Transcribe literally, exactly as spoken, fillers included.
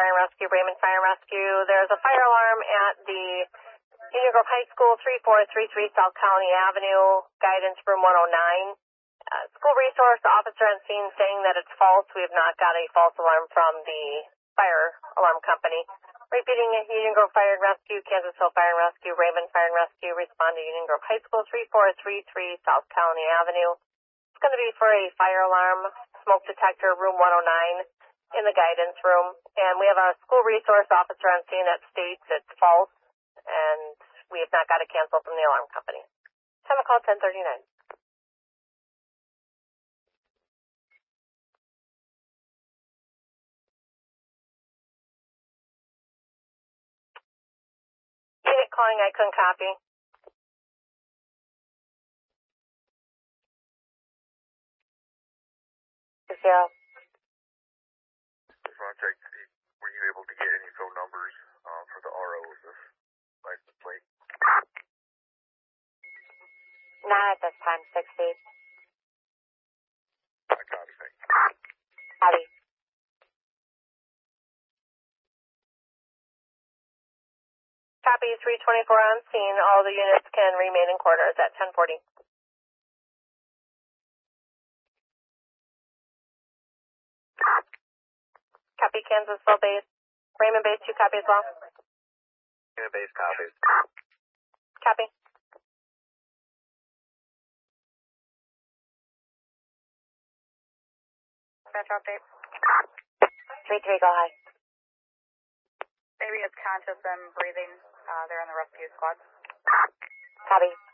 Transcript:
Fire and Rescue, Raymond Fire and Rescue. There's a fire alarm at the Union Grove High School, three four three three South Colony Avenue, guidance room one oh nine. Uh, school resource officer on scene saying that it's false. We have not got a false alarm from the fire alarm company. Repeating it, Union Grove Fire and Rescue, Kansasville Fire and Rescue, Raymond Fire and Rescue, respond to Union Grove High School, three four three three South Colony Avenue. It's going to be for a fire alarm, smoke detector, room one oh nine in the guidance room. And we have a school resource officer on scene that states it's false, and we have not got a cancel from the alarm company. Time of call ten thirty-nine. Unit calling, I couldn't copy. Yeah. Just want to check, were you able to get any phone numbers uh, for the R O of this license plate? Not at this time, sixty. I copy, thank you. Copy. Copy, three twenty-four on scene. All the units can remain in quarters at ten forty. Copy, Kansasville base. Raymond base, two copy as well. Raymond base copies. Copy. Metro update. three three, go ahead. Baby is conscious and breathing. Uh, they're in the rescue squad. Copy.